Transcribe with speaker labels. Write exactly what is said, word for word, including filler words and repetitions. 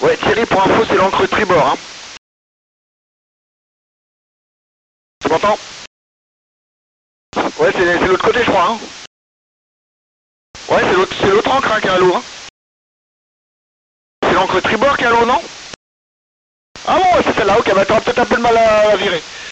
Speaker 1: Ouais, Thierry, pour info, c'est l'ancre tribord. Hein. Tu m'entends? Ouais, c'est l'autre côté, je crois. Hein. Ouais, c'est l'autre ancre hein, qui est à l'eau. Hein. C'est l'ancre tribord qui est à l'eau, non? Ah bon, c'est celle-là, ok, bah t'auras peut-être un peu de mal à, à virer.